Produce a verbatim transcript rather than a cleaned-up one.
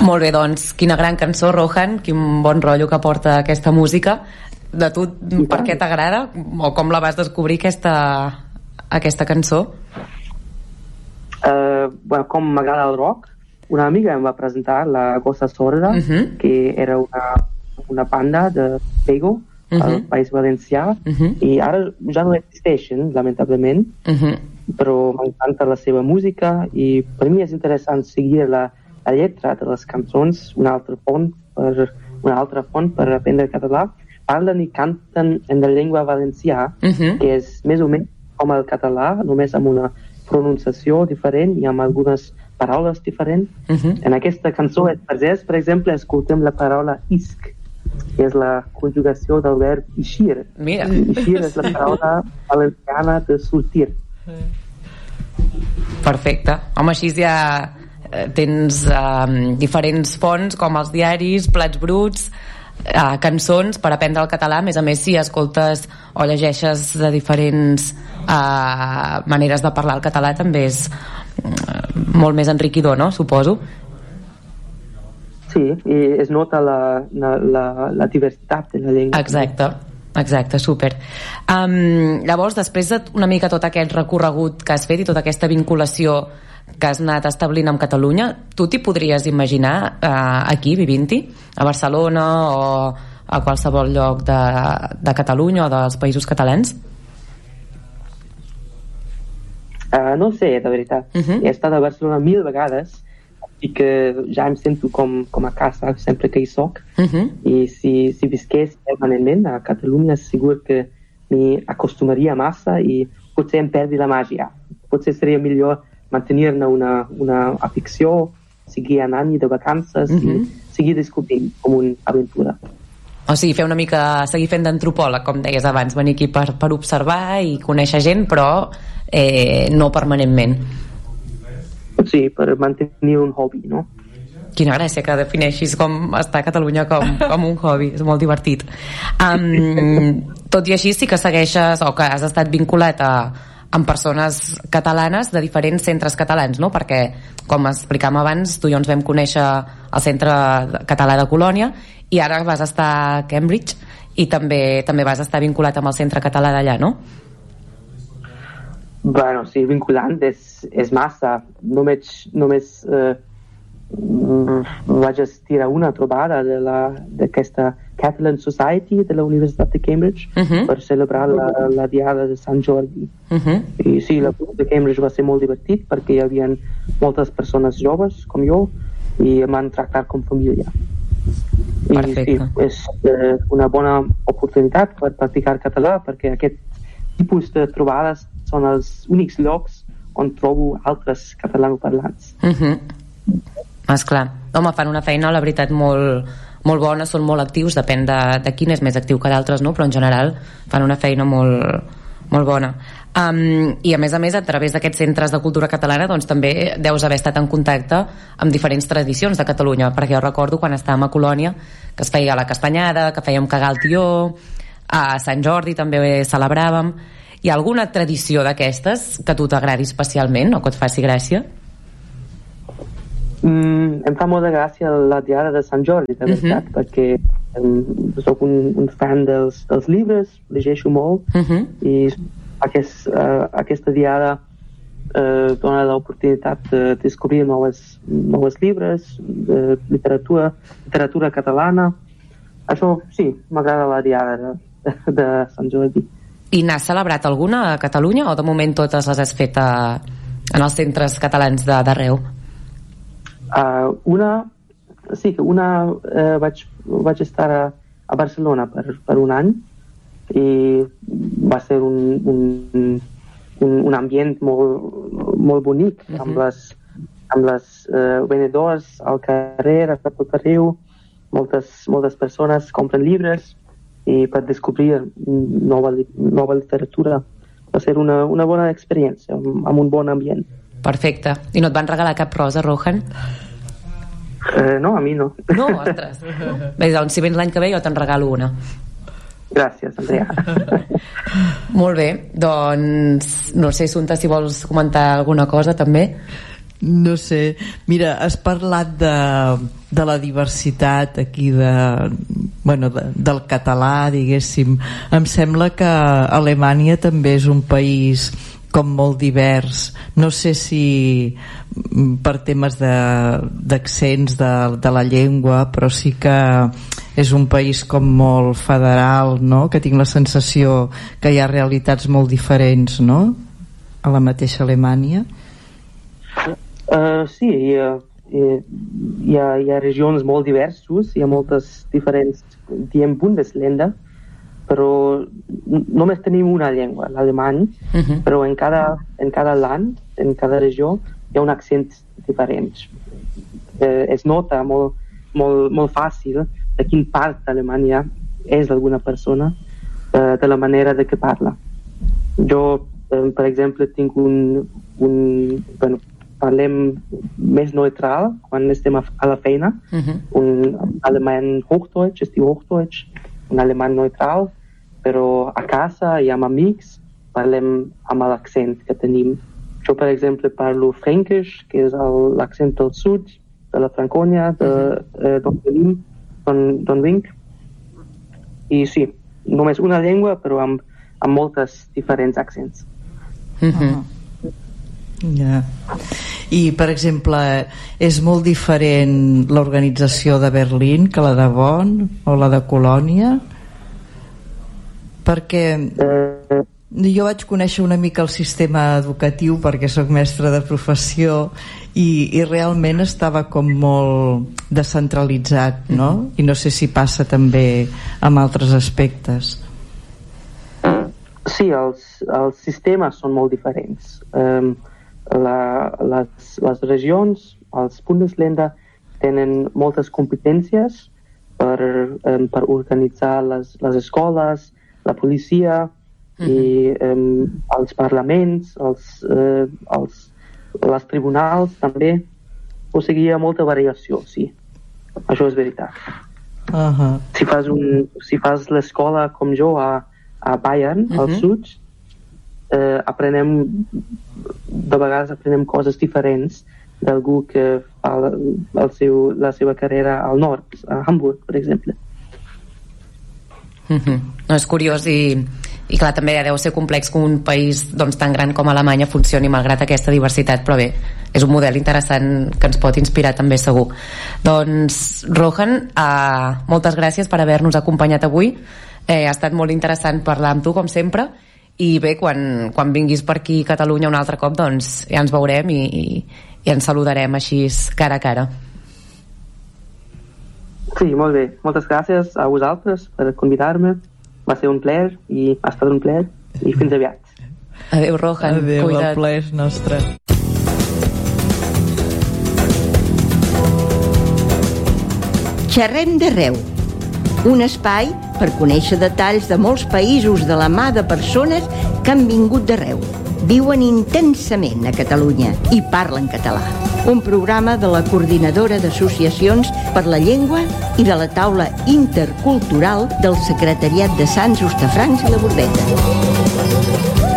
Molt bé, doncs, quina gran cançó, Rohan, quin bon rotllo que porta aquesta música. De tu, per què t'agrada? O com la vas descobrir, aquesta, aquesta cançó? Uh, bueno, com m'agrada el rock, una amiga em va presentar la Gossa Sorda, uh-huh. que era una, una banda de Pego, uh-huh. al País Valencià, uh-huh. i ara ja no existeixen, lamentablement, uh-huh. però m'encanta la seva música i per mi és interessant seguir la, la lletra de les cançons, una altra font per, una altra font per aprendre català. Parlen i canten en la llengua valencià, uh-huh. que és més o menys com el català, només amb una pronunciació diferent i amb algunes paraules diferents. Uh-huh. En aquesta cançó, per exemple, escoltem la paraula isc, que és la conjugació del verb eixir. Mira. Eixir és la paraula valenciana de sortir. Perfecte. Home, així ja tens um, diferents fonts com els diaris, plats bruts, uh, cançons per aprendre el català. A més a més, si escoltes o llegeixes de diferents uh, maneres de parlar el català, també és uh, molt més enriquidor, no? Suposo. Sí, i es nota la, la, la, la diversitat de la llengua. Exacte. Exacte, súper. Um, llavors, després de una mica tot aquest recorregut que has fet i tota aquesta vinculació que has anat establint amb Catalunya, tu t'hi podries imaginar uh, aquí, vivint-hi, a Barcelona o a qualsevol lloc de, de Catalunya o dels països catalans? Uh, no sé, de veritat. Uh-huh. He estat a Barcelona mil vegades i que ja em sento com, com a casa sempre que hi soc. Uh-huh. I si, si visqués permanentment a Catalunya segur que m'hi acostumaria massa i potser em perdi la màgia. Potser seria millor mantenir-ne una, una afició, seguir anant de vacances, uh-huh. i seguir descobrint com una aventura. O sigui, fer una mica, seguir fent d'antropòleg, com deies abans, venir aquí per, per observar i conèixer gent, però eh, no permanentment. Sí, per mantenir un hobby, no? Quina gràcia que defineixis com estar a Catalunya com, com un hobby, és molt divertit. Um, tot i així sí que segueixes o que has estat vinculat a, amb persones catalanes de diferents centres catalans, no? Perquè, com explicàvem abans, tu i jo ens vam conèixer al Centre Català de Colònia i ara vas estar a Cambridge i també, també vas estar vinculat amb el Centre Català d'allà, no? Bueno, sí, vinculant és, és massa. Només, només eh, vaig assistir a una trobada de la, d'aquesta Catalan Society de la Universitat de Cambridge, uh-huh. per celebrar la, la Diada de Sant Jordi. Uh-huh. I sí, la de Cambridge va ser molt divertit perquè hi havia moltes persones joves com jo i em van tractar com família. Perfecte. I sí, és eh, una bona oportunitat per practicar català perquè aquest tipus de trobades són els únics llocs on trobo altres catalanoparlants. Uh-huh. Esclar. Home, fan una feina, la veritat, molt, molt bona, són molt actius, depèn de, de quin és més actiu que d'altres, no? Però en general fan una feina molt, molt bona. Um, I a més a més, a través d'aquests centres de cultura catalana, doncs també deus haver estat en contacte amb diferents tradicions de Catalunya, perquè jo recordo quan estàvem a Colònia que es feia la castanyada, que fèiem cagar el tió, a Sant Jordi també celebràvem. Hi ha alguna tradició d'aquestes que a tu t'agradi especialment o que et faci gràcia? Mm, em fa molta gràcia la Diada de Sant Jordi, de veritat, uh-huh. perquè um, soc un, un fan dels, dels llibres, llegeixo molt, uh-huh. i aquest, uh, aquesta Diada uh, dona l'oportunitat de descobrir noves, noves llibres, de literatura, literatura catalana. Això, sí, m'agrada la Diada de, de, de Sant Jordi. I n'has celebrat alguna a Catalunya o de moment totes les has fet a, en els centres catalans d'arreu? Uh, una, sí, que una uh, vaig, vaig estar a, a Barcelona per, per un any i va ser un, un, un, un ambient molt, molt bonic, uh-huh. amb les, amb les uh, venedors al carrer, a tot arreu, moltes, moltes persones compren llibres i per descobrir nova, nova literatura. Va ser una, una bona experiència, amb, amb un bon ambient. Perfecte. I no et van regalar cap rosa, Rohan? Eh, no, a mi no. No, ostres. Bé, doncs si vens l'any que ve jo te'n regalo una. Gràcies, Andrea. Molt bé, doncs no sé, Assumpta, si vols comentar alguna cosa també. No sé, mira, has parlat de, de la diversitat aquí de, bueno, de, del català, diguéssim. Em sembla que Alemanya també és un país com molt divers. No sé si per temes d'accents de, de, de la llengua, però sí que és un país com molt federal, no? Que tinc la sensació que hi ha realitats molt diferents, no? A la mateixa Alemanya. Uh, sí, hi ha, hi, ha, hi ha regions molt diversos, hi ha moltes diferents, diem Bundesländer, però només tenim una llengua, l'alemany, uh-huh. però en cada, en cada land, en cada regió, hi ha un accent diferent. Eh, es nota molt, molt, molt fàcil de quin part d'Alemanya és alguna persona, eh, de la manera de que parla. Jo, eh, per exemple, tinc un... un bueno, parlem més neutral quan estem a, a la feina. Uh-huh. Un alemany Hochdeutsch, es diu Hochdeutsch, un alemany neutral, però a casa i amb amics parlem amb l'accent que tenim. Jo, per exemple, parlo fränkisch, que és l'accent del sud, de la Franconia, de, uh-huh. eh, d'on venim, d'on vinc. I sí, només una llengua, però amb, amb moltes diferents accents. Uh-huh. Ja. I per exemple, és molt diferent l'organització de Berlín que la de Bonn o la de Colònia, perquè jo vaig conèixer una mica el sistema educatiu perquè sóc mestre de professió i, i realment estava com molt descentralitzat, no? Mm-hmm. I no sé si passa també amb altres aspectes. Sí, els, els sistemes són molt diferents. Um, La, les, les regions, els Bundesländer, tenen moltes competències per, um, per organitzar les, les escoles, la policia uh-huh. i um, els parlaments, els, uh, els, les tribunals també. O sigui, hi ha molta variació, sí. Això és veritat. Uh-huh. Si fas, un, si fas l'escola com jo a, a Bayern, uh-huh. al sud, eh, aprenem de vegades aprenem coses diferents d'algú que fa el seu, la seva carrera al nord, a Hamburg, per exemple. Mm-hmm. No, és curiós i, i clar, també deu ser complex que un país doncs, tan gran com Alemanya funcioni malgrat aquesta diversitat, però bé, és un model interessant que ens pot inspirar també segur. Doncs Rohan, eh, moltes gràcies per haver-nos acompanyat avui. Eh, ha estat molt interessant parlar amb tu com sempre. I bé, quan, quan vinguis per aquí a Catalunya un altre cop, doncs ja ens veurem i, i, i ens saludarem així cara a cara. Sí, molt bé. Moltes gràcies a vosaltres per convidar-me. Va ser un plaer i ha estat un plaer i fins aviat. Adéu, Rohan. Adéu, cuida't. El plaer és nostre. Xerrem d'arreu. Un espai per conèixer detalls de molts països de la mà de persones que han vingut d'arreu. Viuen intensament a Catalunya i parlen català. Un programa de la Coordinadora d'Associacions per la Llengua i de la Taula Intercultural del Secretariat de Sants, Hostafrancs i la Bordeta.